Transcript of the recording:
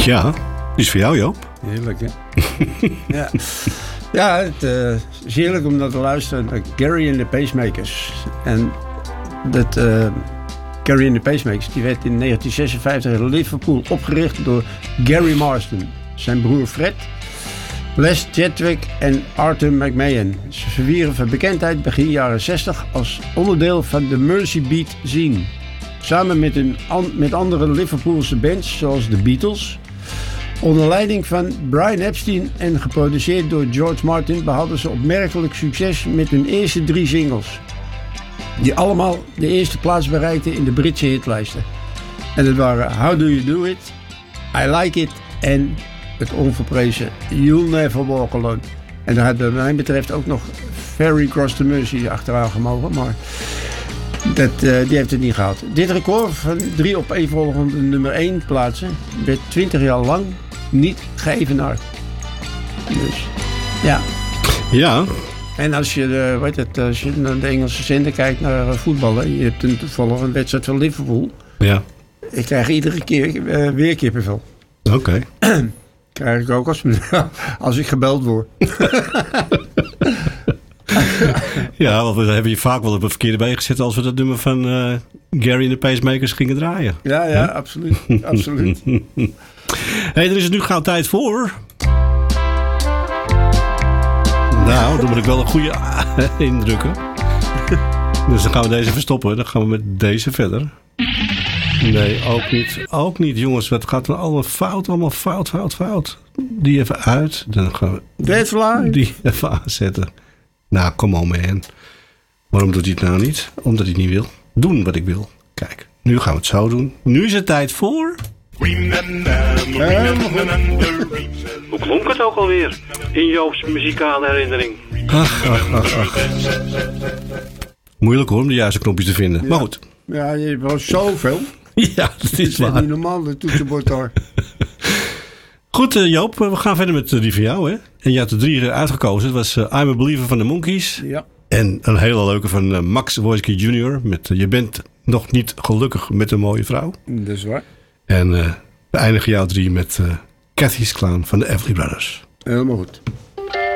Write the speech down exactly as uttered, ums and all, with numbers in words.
Tja, die is voor jou, Joop. Heerlijk, hè? ja, ja het uh, is heerlijk om naar te luisteren naar Gary and the Pacemakers. En dat uh, Gary and the Pacemakers, die werd in negentien zesenvijftig in Liverpool opgericht door Gary Marston, zijn broer Fred, Les Chadwick en Arthur McMahon. Ze verwierven bekendheid begin jaren zestig als onderdeel van de Mersey Beat scene. Samen met, een, met andere Liverpoolse bands zoals de Beatles. Onder leiding van Brian Epstein en geproduceerd door George Martin behaalden ze opmerkelijk succes met hun eerste drie singles. Die allemaal de eerste plaats bereikten in de Britse hitlijsten. En dat waren How Do You Do It, I Like It en het onverprezen You'll Never Walk Alone. En daar had wat mij betreft ook nog Ferry Cross the Mersey achteraan gemogen, maar dat, uh, die heeft het niet gehad. Dit record van drie opeenvolgende nummer één plaatsen werd twintig jaar lang niet geëvenaard. Dus ja. Ja. En als je, de, weet het, als je naar de Engelse zender kijkt naar voetballen, je hebt een toevallig een wedstrijd van Liverpool. Ja. Ik krijg iedere keer uh, weer kippenvel. Oké. Okay. Krijg ik ook als, als ik gebeld word. Ja, want we hebben je vaak wel op een verkeerde been gezet als we dat nummer van uh, Gary and the Pacemakers gingen draaien. Ja, ja, huh? absoluut. absoluut. Hey, er is het nu gauw tijd voor. Nou, dan moet ik wel een goede indrukken. Dus dan gaan we deze verstoppen. Dan gaan we met deze verder. Nee, ook niet. Ook niet, jongens. Het gaat dan allemaal fout. Allemaal fout, fout, fout. Die even uit. Dan gaan we Deadfly. Die even aanzetten. Nou, come on, man. Waarom doet hij het nou niet? Omdat hij het niet wil. Doen wat ik wil. Kijk, nu gaan we het zo doen. Nu is het tijd voor... Hoe klonk het ook alweer? In Joop's muzikale herinnering. Ach, ach, ach, ach. Moeilijk hoor, om de juiste knopjes te vinden. Ja. Maar goed. Ja, je hebt wel zoveel. Ja, dat is waar. Het is niet normaal, de toetsenbord daar. Goed, uh, Joop, we gaan verder met uh, die van jou, hè? En je had er drie uitgekozen. Het was uh, I'm a Believer van de Monkees. Ja. En een hele leuke van uh, Max Wojcicki junior Met uh, Je bent nog niet gelukkig met een mooie vrouw. Dat is waar. En uh, we eindigen jou drie met uh, Cathy's Clown van de Everly Brothers. Helemaal goed.